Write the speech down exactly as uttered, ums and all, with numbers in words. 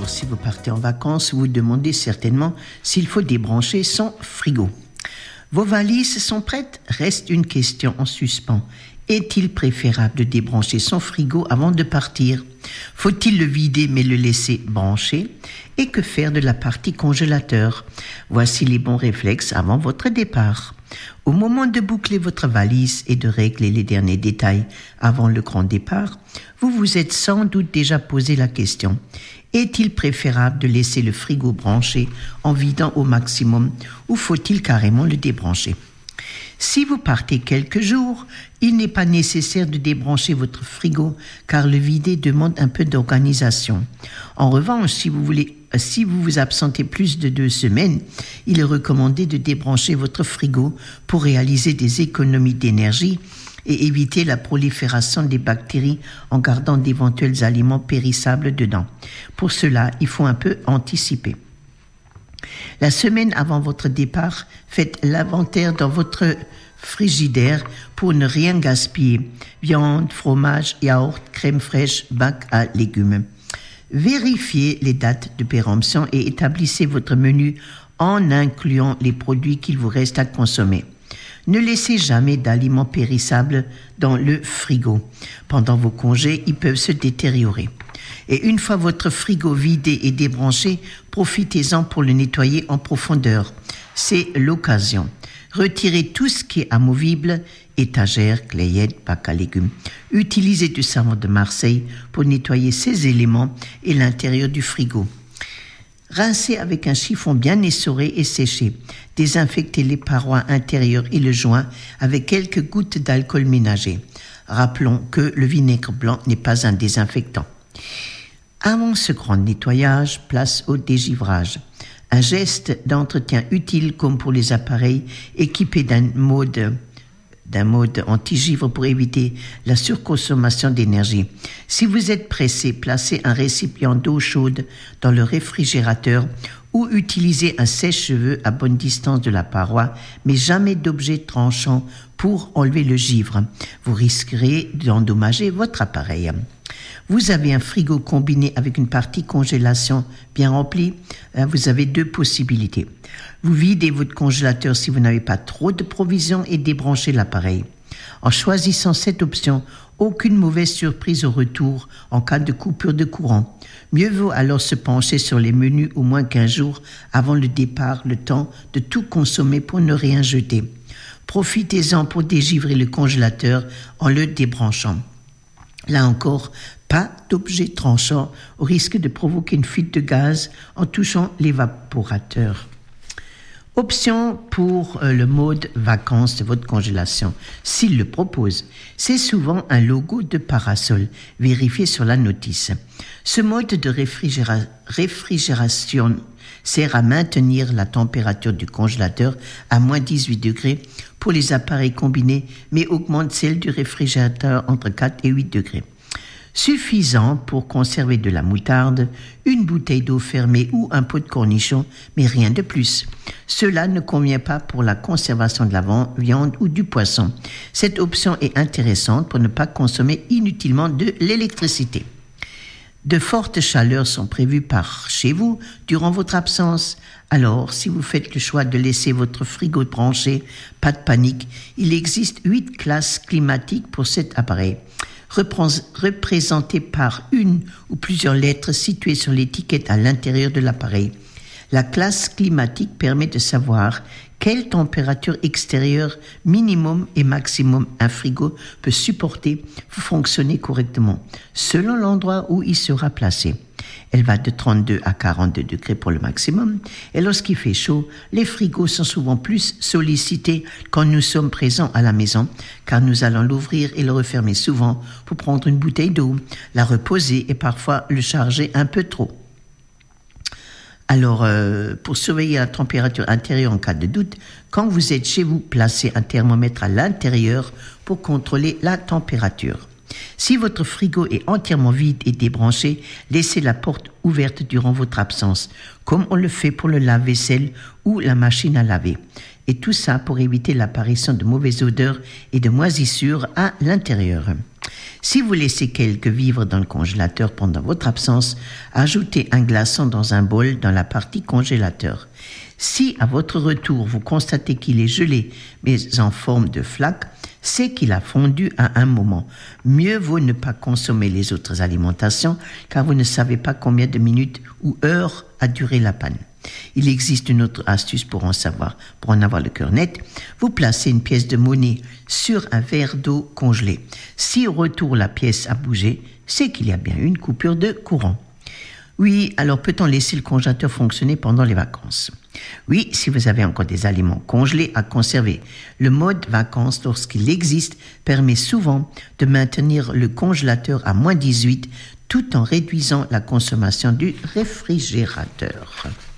Alors, si vous partez en vacances, vous vous demandez certainement s'il faut débrancher son frigo. Vos valises sont prêtes? Reste une question en suspens. Est-il préférable de débrancher son frigo avant de partir? Faut-il le vider mais le laisser branché? Et que faire de la partie congélateur? Voici les bons réflexes avant votre départ. Au moment de boucler votre valise et de régler les derniers détails avant le grand départ, vous vous êtes sans doute déjà posé la question: est-il préférable de laisser le frigo branché en vidant au maximum ou faut-il carrément le débrancher? Si vous partez quelques jours, il n'est pas nécessaire de débrancher votre frigo car le vider demande un peu d'organisation. En revanche, si vous voulez, si vous vous absentez plus de deux semaines, il est recommandé de débrancher votre frigo pour réaliser des économies d'énergie et éviter la prolifération des bactéries en gardant d'éventuels aliments périssables dedans. Pour cela, il faut un peu anticiper. La semaine avant votre départ, faites l'inventaire dans votre frigidaire pour ne rien gaspiller. Viande, fromage, yaourt, crème fraîche, bac à légumes. Vérifiez les dates de péremption et établissez votre menu en incluant les produits qu'il vous reste à consommer. Ne laissez jamais d'aliments périssables dans le frigo. Pendant vos congés, ils peuvent se détériorer. Et une fois votre frigo vidé et débranché, profitez-en pour le nettoyer en profondeur. C'est l'occasion. Retirez tout ce qui est amovible, étagères, clayettes, bacs à légumes. Utilisez du savon de Marseille pour nettoyer ces éléments et l'intérieur du frigo. Rincez avec un chiffon bien essoré et séché. Désinfectez les parois intérieures et le joint avec quelques gouttes d'alcool ménager. Rappelons que le vinaigre blanc n'est pas un désinfectant. Avant ce grand nettoyage, place au dégivrage. Un geste d'entretien utile comme pour les appareils équipés d'un mode, d'un mode anti-givre pour éviter la surconsommation d'énergie. Si vous êtes pressé, placez un récipient d'eau chaude dans le réfrigérateur ou utilisez un sèche-cheveux à bonne distance de la paroi, mais jamais d'objet tranchant pour enlever le givre. Vous risquerez d'endommager votre appareil. Vous avez un frigo combiné avec une partie congélation bien remplie, vous avez deux possibilités. Vous videz votre congélateur si vous n'avez pas trop de provisions et débranchez l'appareil. En choisissant cette option, aucune mauvaise surprise au retour en cas de coupure de courant. Mieux vaut alors se pencher sur les menus au moins quinze jours avant le départ, le temps de tout consommer pour ne rien jeter. Profitez-en pour dégivrer le congélateur en le débranchant. Là encore, pas d'objet tranchant au risque de provoquer une fuite de gaz en touchant l'évaporateur. Option pour euh, le mode vacances de votre congélation, s'il le propose. C'est souvent un logo de parasol, vérifiez sur la notice. Ce mode de réfrigéra- réfrigération sert à maintenir la température du congélateur à moins dix-huit degrés pour les appareils combinés, mais augmente celle du réfrigérateur entre quatre et huit degrés. Suffisant pour conserver de la moutarde, une bouteille d'eau fermée ou un pot de cornichons, mais rien de plus. Cela ne convient pas pour la conservation de la viande ou du poisson. Cette option est intéressante pour ne pas consommer inutilement de l'électricité. De fortes chaleurs sont prévues par chez vous durant votre absence. Alors, si vous faites le choix de laisser votre frigo branché, pas de panique, il existe huit classes climatiques pour cet appareil, représentées par une ou plusieurs lettres situées sur l'étiquette à l'intérieur de l'appareil. La classe climatique permet de savoir quelle température extérieure minimum et maximum un frigo peut supporter pour fonctionner correctement, selon l'endroit où il sera placé. Elle va de trente-deux à quarante-deux degrés pour le maximum, et lorsqu'il fait chaud, les frigos sont souvent plus sollicités quand nous sommes présents à la maison, car nous allons l'ouvrir et le refermer souvent pour prendre une bouteille d'eau, la reposer et parfois le charger un peu trop. Alors, euh, pour surveiller la température intérieure en cas de doute, quand vous êtes chez vous, placez un thermomètre à l'intérieur pour contrôler la température. Si votre frigo est entièrement vide et débranché, laissez la porte ouverte durant votre absence, comme on le fait pour le lave-vaisselle ou la machine à laver. Et tout ça pour éviter l'apparition de mauvaises odeurs et de moisissures à l'intérieur. Si vous laissez quelques vivres dans le congélateur pendant votre absence, ajoutez un glaçon dans un bol dans la partie congélateur. Si à votre retour vous constatez qu'il est gelé mais en forme de flaque, c'est qu'il a fondu à un moment. Mieux vaut ne pas consommer les autres alimentations car vous ne savez pas combien de minutes ou heures a duré la panne. Il existe une autre astuce pour en savoir, pour en avoir le cœur net. Vous placez une pièce de monnaie sur un verre d'eau congelé. Si au retour la pièce a bougé, c'est qu'il y a bien eu une coupure de courant. Oui, alors peut-on laisser le congélateur fonctionner pendant les vacances? Oui, si vous avez encore des aliments congelés à conserver. Le mode vacances, lorsqu'il existe, permet souvent de maintenir le congélateur à moins dix-huit tout en réduisant la consommation du réfrigérateur.